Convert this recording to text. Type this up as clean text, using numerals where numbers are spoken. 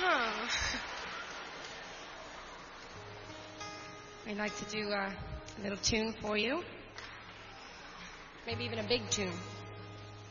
Huh. I'd like to do a little tune for you. Maybe even a big tune.